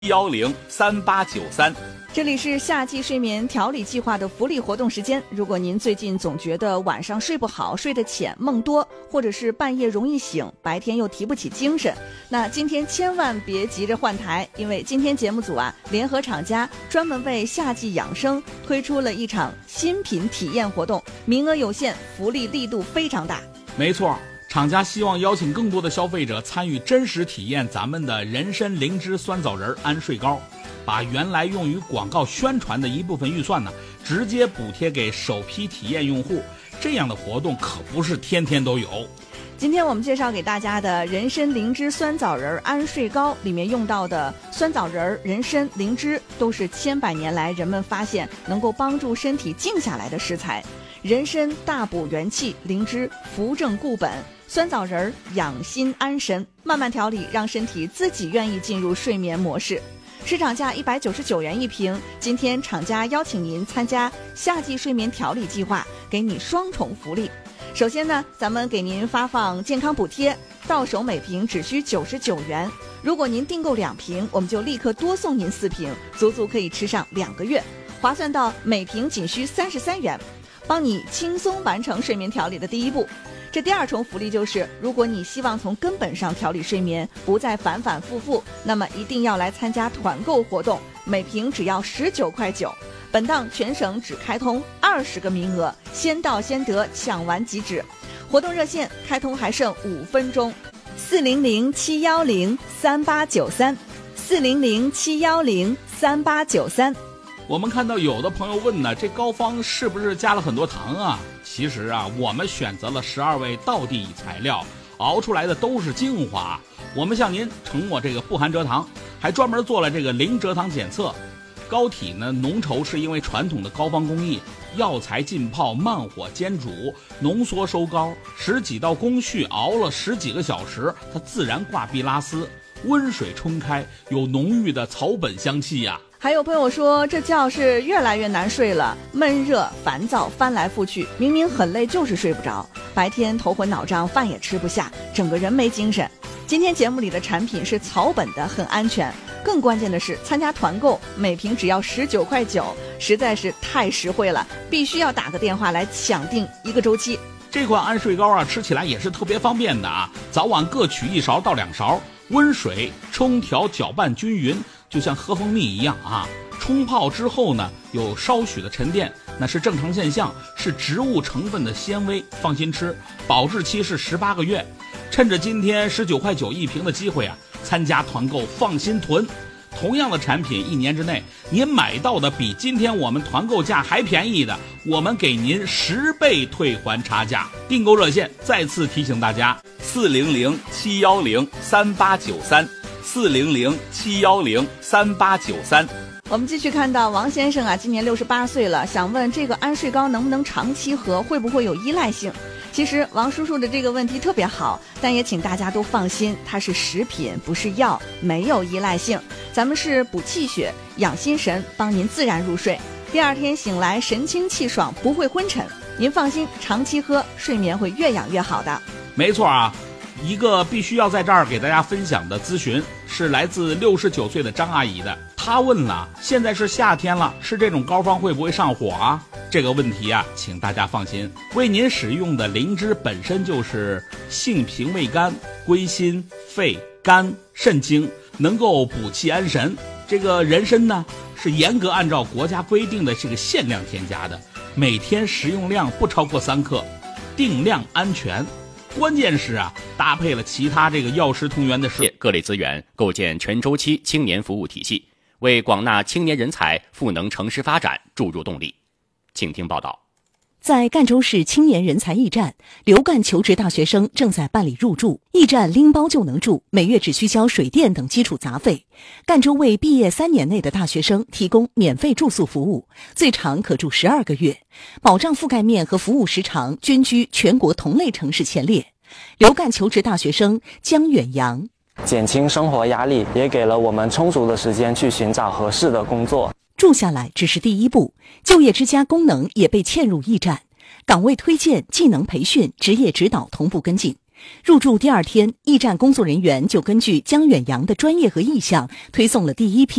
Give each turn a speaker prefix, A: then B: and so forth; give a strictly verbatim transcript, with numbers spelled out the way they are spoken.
A: 幺零三八九三。
B: 这里是夏季睡眠调理计划的福利活动时间。如果您最近总觉得晚上睡不好、睡得浅、梦多，或者是半夜容易醒，白天又提不起精神，那今天千万别急着换台，因为今天节目组啊联合厂家专门为夏季养生推出了一场新品体验活动，名额有限，福利力度非常大。
A: 没错，厂家希望邀请更多的消费者参与真实体验咱们的人参灵芝酸枣仁安睡膏，把原来用于广告宣传的一部分预算呢，直接补贴给首批体验用户。这样的活动可不是天天都有。
B: 今天我们介绍给大家的人参灵芝酸枣仁安睡膏里面用到的酸枣仁、人参、灵芝都是千百年来人们发现能够帮助身体静下来的食材。人参大补元气，灵芝扶正固本，酸枣仁养心安神，慢慢调理，让身体自己愿意进入睡眠模式。市场价一百九十九元一瓶，今天厂家邀请您参加夏季睡眠调理计划，给你双重福利。首先呢，咱们给您发放健康补贴，到手每瓶只需九十九元。如果您订购两瓶，我们就立刻多送您四瓶，足足可以吃上两个月，划算到每瓶仅需三十三元，帮你轻松完成睡眠调理的第一步。这第二重福利就是，如果你希望从根本上调理睡眠，不再反反复复，那么一定要来参加团购活动，每瓶只要十九块九。本档全省只开通二十个名额，先到先得，抢完即止。活动热线开通还剩五分钟，四零零七幺零三八九三，四零零七幺零三八九三。
A: 我们看到有的朋友问呢，这膏方是不是加了很多糖啊？其实啊，我们选择了十二味道地材料，熬出来的都是精华。我们向您承诺这个不含蔗糖，还专门做了这个零蔗糖检测。膏体呢浓稠是因为传统的膏方工艺，药材浸泡、慢火煎煮、浓缩收膏，十几道工序熬了十几个小时，它自然挂壁拉丝，温水冲开，有浓郁的草本香气呀、啊。
B: 还有朋友说，这觉是越来越难睡了，闷热烦躁，翻来覆去，明明很累就是睡不着，白天头昏脑胀，饭也吃不下，整个人没精神。今天节目里的产品是草本的，很安全，更关键的是参加团购，每瓶只要十九块九，实在是太实惠了，必须要打个电话来抢订一个周期。
A: 这款安睡膏啊，吃起来也是特别方便的啊，早晚各取一勺到两勺，温水冲调搅拌均匀，就像喝蜂蜜一样啊。冲泡之后呢，有稍许的沉淀，那是正常现象，是植物成分的纤维，放心吃，保质期是十八个月。趁着今天十九块九一瓶的机会啊，参加团购放心囤。同样的产品，一年之内您买到的比今天我们团购价还便宜的，我们给您十倍退还差价。订购热线再次提醒大家：四零零七幺零三八九三，四零零七幺零三八九三。
B: 我们继续看到王先生啊，今年六十八岁了，想问这个安睡膏能不能长期喝，会不会有依赖性？其实王叔叔的这个问题特别好，但也请大家都放心，它是食品不是药，没有依赖性。咱们是补气血、养心神，帮您自然入睡，第二天醒来神清气爽，不会昏沉。您放心，长期喝，睡眠会越养越好的。
A: 没错啊，一个必须要在这儿给大家分享的咨询是来自六十九岁的张阿姨的。她问了，现在是夏天了，吃这种膏方会不会上火啊？这个问题啊，请大家放心，为您使用的灵芝本身就是性平味甘，归心肺肝肾经，能够补气安神。这个人参呢，是严格按照国家规定的这个限量添加的，每天食用量不超过三克，定量安全。关键是啊，搭配了其他这个药食同源的食
C: 各类资源，构建全周期青年服务体系，为广纳青年人才赋能城市发展注入动力。请听报道。
D: 在赣州市青年人才驿站，留赣求职大学生正在办理入住。驿站拎包就能住，每月只需交水电等基础杂费。赣州为毕业三年内的大学生提供免费住宿服务，最长可住十二个月，保障覆盖面和服务时长均居全国同类城市前列。留赣求职大学生江远阳，
E: 减轻生活压力，也给了我们充足的时间去寻找合适的工作。
D: 住下来只是第一步，就业之家功能也被嵌入驿站，岗位推荐、技能培训、职业指导同步跟进。 入住第二天，驿站工作人员就根据姜远洋的专业和意向，推送了第一批